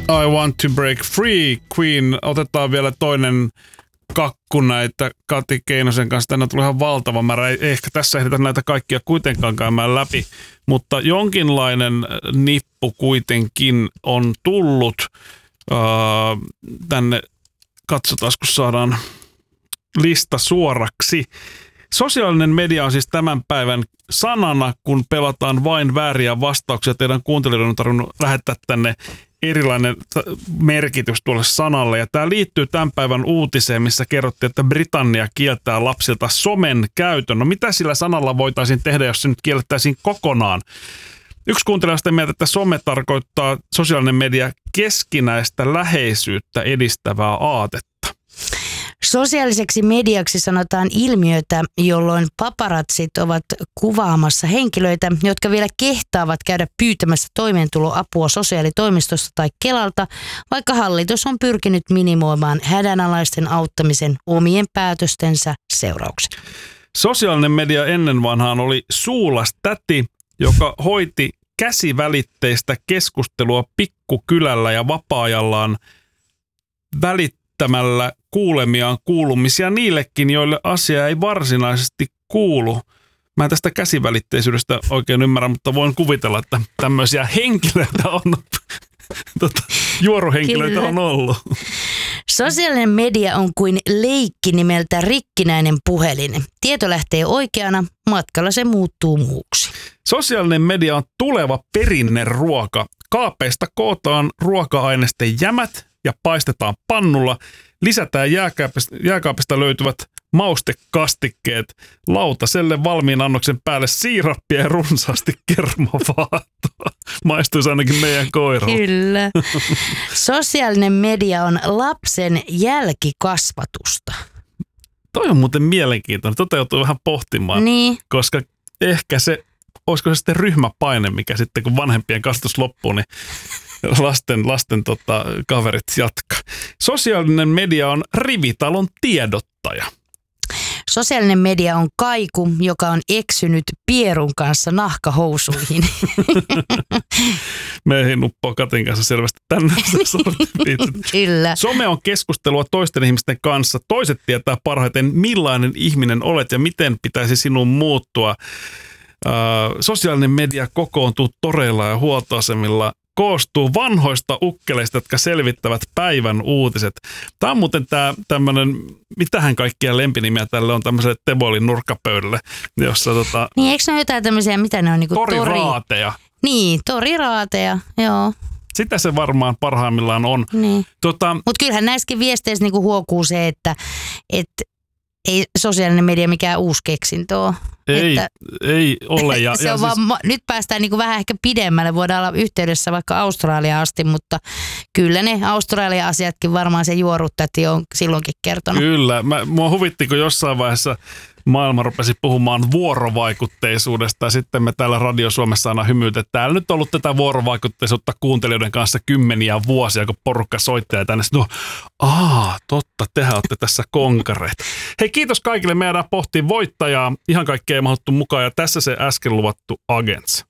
I Want to Break Free, Queen. Otetaan vielä toinen kakku näitä Kati Keinosen kanssa. Tänne tuli ihan valtava määrä. Ei ehkä tässä ehditä näitä kaikkia kuitenkaan käymään läpi, mutta jonkinlainen nippu kuitenkin on tullut tänne. Katsotaan, kun saadaan lista suoraksi. Sosiaalinen media on siis tämän päivän sanana, kun pelataan vain vääriä vastauksia. Teidän kuuntelijoiden on tarvinnut lähettää tänne erilainen merkitys tuolle sanalle. Ja tämä liittyy tämän päivän uutiseen, missä kerrottiin, että Britannia kieltää lapsilta somen käytön. No mitä sillä sanalla voitaisiin tehdä, jos se nyt kiellettäisiin kokonaan? Yksi kuuntelija on sitä mieltä, että some tarkoittaa sosiaalinen media keskinäistä läheisyyttä edistävää aatetta. Sosiaaliseksi mediaksi sanotaan ilmiötä, jolloin paparatsit ovat kuvaamassa henkilöitä, jotka vielä kehtaavat käydä pyytämässä toimeentuloapua sosiaalitoimistosta tai Kelalta, vaikka hallitus on pyrkinyt minimoimaan hädänalaisten auttamisen omien päätöstensä seuraukset. Sosiaalinen media ennen vanhaan oli suulas täti, joka hoiti käsivälitteistä keskustelua pikkukylällä ja vapaa-ajallaan välittämällä kuulemiaan kuulumisia niillekin, joille asia ei varsinaisesti kuulu. Mä en tästä käsivälitteisyydestä oikein ymmärrä, mutta voin kuvitella, että tämmöisiä henkilöitä on, juoruhenkilöitä on ollut. Sosiaalinen media on kuin leikki nimeltä rikkinäinen puhelin. Tieto lähtee oikeana, matkalla se muuttuu muuksi. Sosiaalinen media on tuleva perinneruoka. Kaapeista kootaan ruoka-aineisten jämät ja paistetaan pannulla. Lisätään jääkaapista löytyvät maustekastikkeet. Lautaselle valmiin annoksen päälle siirappia ja runsaasti kermavaahtoa. Maistuisi ainakin meidän koiralle. Kyllä. Sosiaalinen media on lapsen jälkikasvatusta. Toi on muuten mielenkiintoinen. Tota joutuu vähän pohtimaan. Niin. Koska ehkä se, olisiko se sitten ryhmäpaine, mikä sitten kun vanhempien kasvatus loppuu, niin lasten kaverit jatkaa. Sosiaalinen media on rivitalon tiedottaja. Sosiaalinen media on kaiku, joka on eksynyt pierun kanssa nahkahousuihin. Meihin uppoo Katin kanssa selvästi tänne. Kyllä. Some on keskustelua toisten ihmisten kanssa. Toiset tietää parhaiten, millainen ihminen olet ja miten pitäisi sinun muuttua. Sosiaalinen media kokoontuu toreilla ja huoltoasemilla. Koostuu vanhoista ukkeleista, jotka selvittävät päivän uutiset. Tämä on muuten tämmöinen, mitähän kaikkia lempinimiä tälle on tämmöiselle Tebolin nurkkapöydälle, jossa Niin, eikö ne ole jotain tämmöisiä, mitä ne on niinku toriraateja. Niin, toriraateja, joo. Sitä se varmaan parhaimmillaan on. Niin. Mutta kyllähän näissäkin viesteissä niinku huokuu se, että ei sosiaalinen media mikään uusi keksintö ole. Ei ole. Ja, se on siis nyt päästään niin kuin vähän ehkä pidemmälle. Voidaan olla yhteydessä vaikka Australiaan asti, mutta kyllä ne Australian asiatkin varmaan se juoruttäti on silloinkin kertonut. Kyllä. Mua huvitti, kun jossain vaiheessa maailma rupesi puhumaan vuorovaikutteisuudesta ja sitten me täällä Radio Suomessa aina hymyitetään. Täällä nyt on ollut tätä vuorovaikutteisuutta kuuntelijoiden kanssa kymmeniä vuosia, kun porukka soittaa tänne. Totta, tehän olette tässä konkareita. Hei, kiitos kaikille. Me jäädään pohtiin voittajaa. Ihan kaikkea ei mahuttu mukaan ja tässä se äsken luvattu Agents.